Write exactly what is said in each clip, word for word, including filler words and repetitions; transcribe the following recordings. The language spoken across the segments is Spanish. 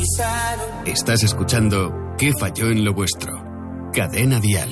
Estás escuchando ¿Qué falló en lo vuestro? Cadena Dial.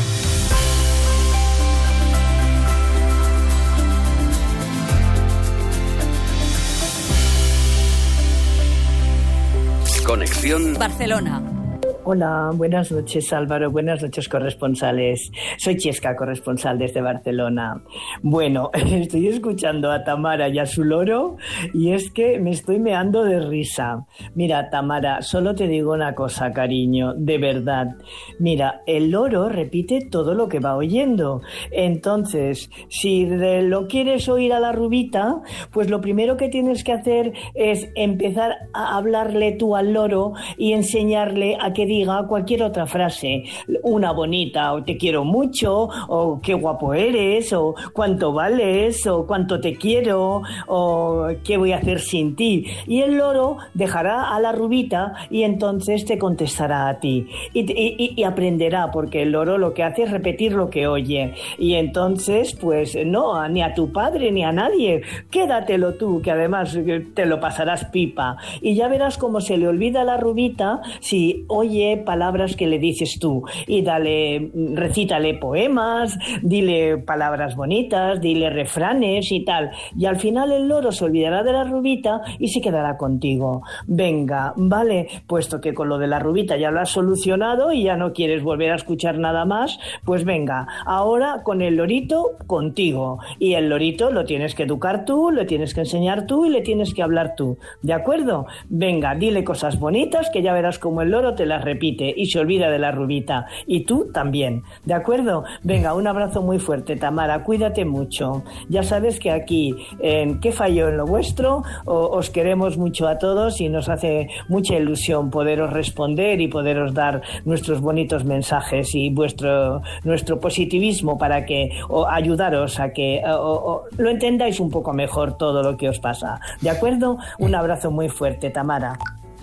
Conexión Barcelona. Hola, buenas noches Álvaro, buenas noches corresponsales. Soy Chesca, corresponsal desde Barcelona. Bueno, estoy escuchando a Tamara y a su loro y es que me estoy meando de risa. Mira, Tamara, solo te digo una cosa, cariño, de verdad. Mira, el loro repite todo lo que va oyendo. Entonces, si lo quieres oír a la rubita, pues lo primero que tienes que hacer es empezar a hablarle tú al loro y enseñarle a que diga cualquier otra frase, una bonita, o te quiero mucho, o qué guapo eres, o cuánto vales, o cuánto te quiero, o qué voy a hacer sin ti. Y el loro dejará a la rubita y entonces te contestará a ti. Y, y, y aprenderá, porque el loro lo que hace es repetir lo que oye. Y entonces, pues no, ni a tu padre ni a nadie. Quédatelo tú, que además te lo pasarás pipa. Y ya verás cómo se le olvida a la rubita si oye palabras que le dices tú, y dale, recítale poemas, dile palabras bonitas, dile refranes y tal, y al final el loro se olvidará de la rubita y se quedará contigo. Venga, vale, puesto que con lo de la rubita ya lo has solucionado y ya no quieres volver a escuchar nada más, pues venga, ahora con el lorito contigo, y el lorito lo tienes que educar tú, lo tienes que enseñar tú y le tienes que hablar tú, ¿de acuerdo? Venga, dile cosas bonitas que ya verás como el loro te las repite y se olvida de la rubita, y tú también, ¿de acuerdo? Venga, un abrazo muy fuerte, Tamara, cuídate mucho. Ya sabes que aquí en ¿Qué falló en lo vuestro? O, os queremos mucho a todos y nos hace mucha ilusión poderos responder y poderos dar nuestros bonitos mensajes y vuestro nuestro positivismo para que o ayudaros a que o, o, lo entendáis un poco mejor todo lo que os pasa, ¿de acuerdo? Un abrazo muy fuerte, Tamara.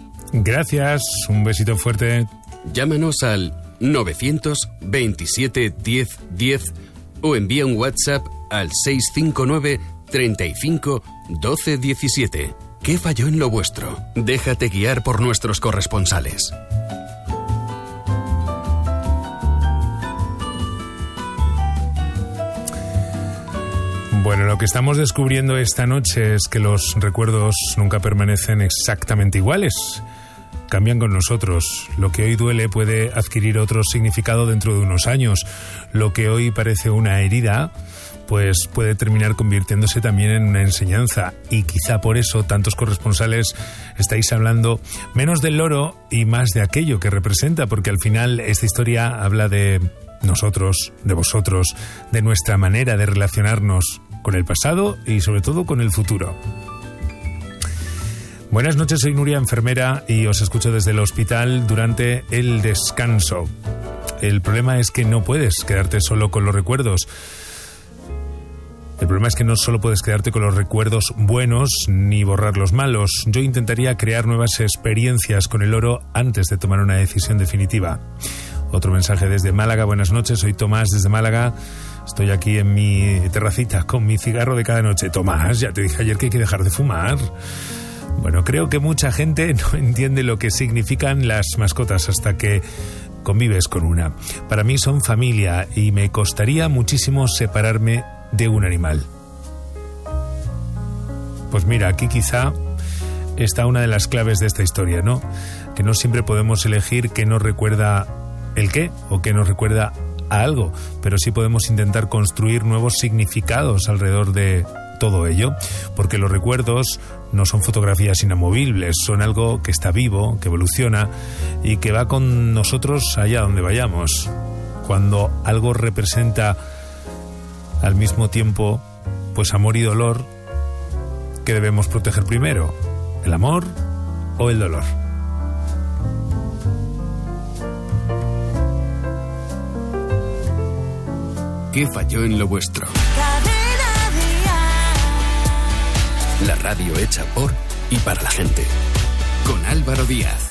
Gracias, un besito fuerte. Llámanos al nueve veintisiete diez diez o envía un WhatsApp al seis cinco nueve treinta y cinco doce diecisiete. ¿Qué falló en lo vuestro? Déjate guiar por nuestros corresponsales. Bueno, lo que estamos descubriendo esta noche es que los recuerdos nunca permanecen exactamente iguales. Cambian con nosotros. Lo que hoy duele puede adquirir otro significado dentro de unos años. Lo que hoy parece una herida, pues puede terminar convirtiéndose también en una enseñanza. Y quizá por eso tantos corresponsales estáis hablando menos del loro y más de aquello que representa, porque al final esta historia habla de nosotros, de vosotros, de nuestra manera de relacionarnos con el pasado y sobre todo con el futuro. Buenas noches, soy Nuria, enfermera, y os escucho desde el hospital durante el descanso. El problema es que no puedes quedarte solo con los recuerdos. El problema es que no solo puedes quedarte con los recuerdos buenos ni borrar los malos. Yo intentaría crear nuevas experiencias con el loro antes de tomar una decisión definitiva. Otro mensaje desde Málaga. Buenas noches, soy Tomás desde Málaga. Estoy aquí en mi terracita con mi cigarro de cada noche. Tomás, ya te dije ayer que hay que dejar de fumar. Bueno, creo que mucha gente no entiende lo que significan las mascotas hasta que convives con una. Para mí son familia y me costaría muchísimo separarme de un animal. Pues mira, aquí quizá está una de las claves de esta historia, ¿no? Que no siempre podemos elegir qué nos recuerda el qué o qué nos recuerda a algo, pero sí podemos intentar construir nuevos significados alrededor de todo ello, porque los recuerdos no son fotografías inamovibles, son algo que está vivo, que evoluciona y que va con nosotros allá donde vayamos. Cuando algo representa al mismo tiempo pues amor y dolor, ¿qué debemos proteger primero? ¿El amor o el dolor? ¿Qué falló en lo vuestro? La radio hecha por y para la gente. Con Álvaro Díaz.